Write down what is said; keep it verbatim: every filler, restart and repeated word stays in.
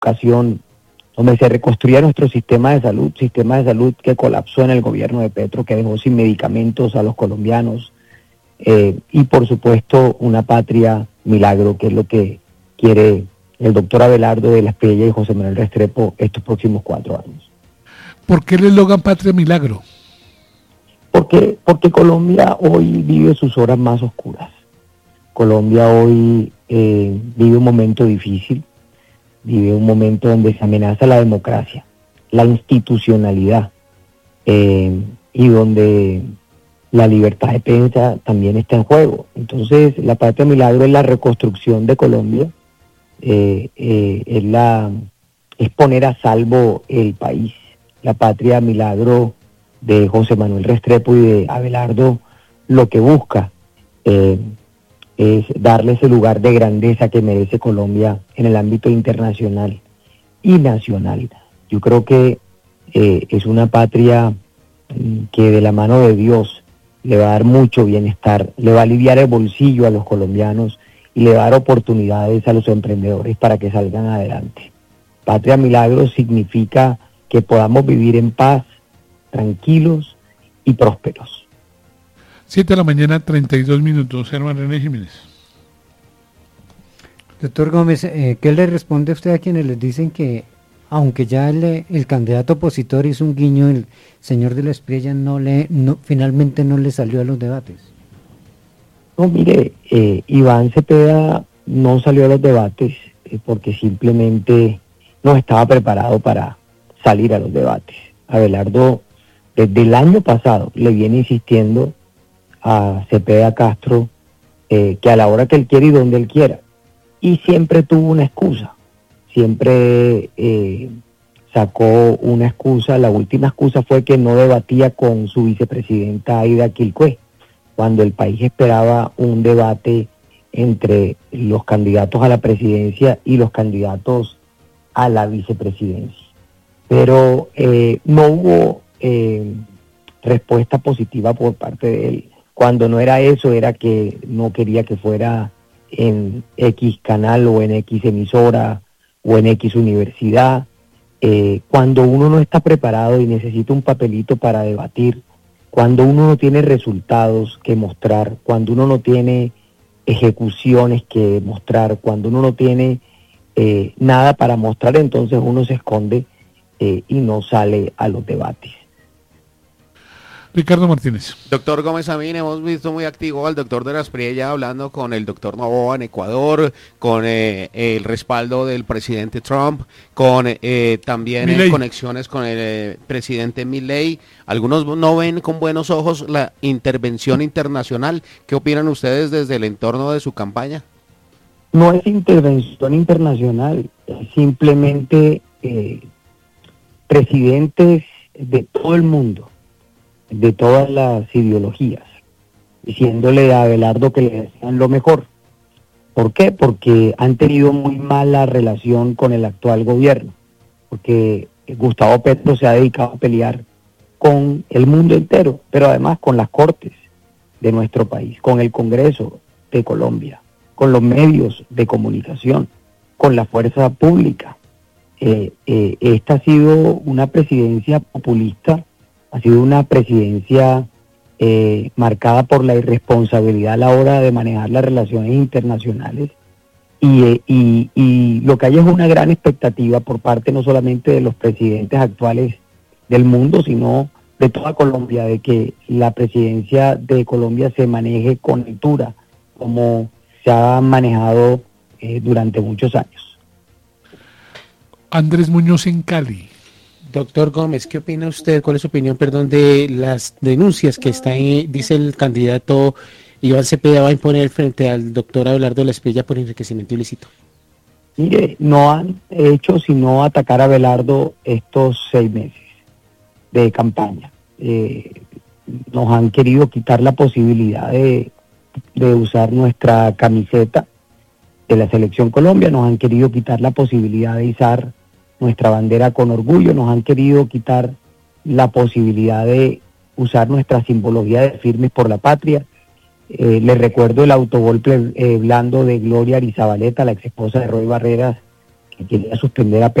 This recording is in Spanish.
educación, donde se reconstruía nuestro sistema de salud, sistema de salud que colapsó en el gobierno de Petro, que dejó sin medicamentos a los colombianos, eh, y por supuesto una patria milagro, que es lo que quiere el doctor Abelardo de la Espriella y José Manuel Restrepo estos próximos cuatro años. ¿Por qué el eslogan Patria Milagro? Porque, porque Colombia hoy vive sus horas más oscuras. Colombia hoy eh, vive un momento difícil, vive un momento donde se amenaza la democracia, la institucionalidad, eh, y donde la libertad de prensa también está en juego. Entonces, la Patria Milagro es la reconstrucción de Colombia, eh, eh, es, la, es poner a salvo el país. La Patria Milagro de José Manuel Restrepo y de Abelardo lo que busca eh, es darle ese lugar de grandeza que merece Colombia en el ámbito internacional y nacional. Yo creo que eh, es una patria que de la mano de Dios le va a dar mucho bienestar, le va a aliviar el bolsillo a los colombianos y le va a dar oportunidades a los emprendedores para que salgan adelante. Patria Milagro significa que podamos vivir en paz, tranquilos y prósperos. Siete de la mañana, treinta y dos minutos, Germán René Jiménez. Doctor Gómez, eh, ¿qué le responde a usted a quienes les dicen que, aunque ya el, el candidato opositor hizo un guiño, el señor de la Espriella no le, no, finalmente no le salió a los debates? No, mire, eh, Iván Cepeda no salió a los debates eh, porque simplemente no estaba preparado para salir a los debates. Abelardo, desde el año pasado, le viene insistiendo a Cepeda Castro eh, que a la hora que él quiere y donde él quiera. Y siempre tuvo una excusa, siempre eh, sacó una excusa. La última excusa fue que no debatía con su vicepresidenta Aida Quilcué, cuando el país esperaba un debate entre los candidatos a la presidencia y los candidatos a la vicepresidencia. Pero eh, no hubo eh, respuesta positiva por parte de él. Cuando no era eso, era que no quería que fuera en X canal o en X emisora o en X universidad. Eh, cuando uno no está preparado y necesita un papelito para debatir, cuando uno no tiene resultados que mostrar, cuando uno no tiene ejecuciones que mostrar, cuando uno no tiene eh, nada para mostrar, entonces uno se esconde eh, y no sale a los debates. Ricardo Martínez. Doctor Gómez Samín, hemos visto muy activo al doctor de la Espriella hablando con el doctor Noboa en Ecuador, con eh, el respaldo del presidente Trump, con eh, también eh, conexiones con el eh, presidente Milei. Algunos no ven con buenos ojos la intervención internacional. ¿Qué opinan ustedes desde el entorno de su campaña? No es intervención internacional, es simplemente eh, presidentes de todo el mundo, de todas las ideologías, diciéndole a Abelardo que le desean lo mejor. ¿Por qué? Porque han tenido muy mala relación con el actual gobierno, porque Gustavo Petro se ha dedicado a pelear con el mundo entero, pero además con las cortes de nuestro país, con el Congreso de Colombia, con los medios de comunicación, con la fuerza pública. Eh, eh, esta ha sido una presidencia populista, ha sido una presidencia eh, marcada por la irresponsabilidad a la hora de manejar las relaciones internacionales y, eh, y, y lo que hay es una gran expectativa por parte no solamente de los presidentes actuales del mundo, sino de toda Colombia, de que la presidencia de Colombia se maneje con altura, como se ha manejado eh, durante muchos años. Andrés Muñoz en Cali. Doctor Gómez, ¿qué opina usted? ¿Cuál es su opinión, perdón, de las denuncias que está ahí, dice el candidato Iván Cepeda va a imponer frente al doctor Abelardo de la Espriella por enriquecimiento ilícito? Mire, no han hecho sino atacar a Abelardo estos seis meses de campaña. Eh, nos han querido quitar la posibilidad de, de usar nuestra camiseta de la Selección Colombia, nos han querido quitar la posibilidad de izar nuestra bandera con orgullo, nos han querido quitar la posibilidad de usar nuestra simbología de Firmes por la Patria. Eh, les recuerdo el autogolpe eh, blando de Gloria Arizabaleta, la ex esposa de Roy Barreras, que quería suspender a